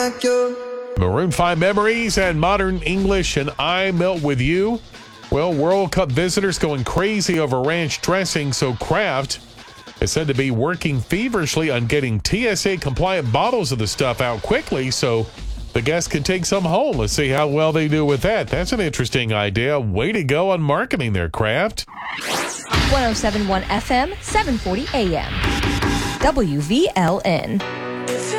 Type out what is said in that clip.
like you. Maroon 5 Memories and Modern English and I Melt With You. Well, World Cup visitors going crazy over ranch dressing, so Kraft is said to be working feverishly on getting TSA-compliant bottles of the stuff out quickly so the guests can take some home. Let's see how well they do with that. That's an interesting idea. Way to go on marketing there, Kraft. 107.1 FM, 740 AM. WVLN.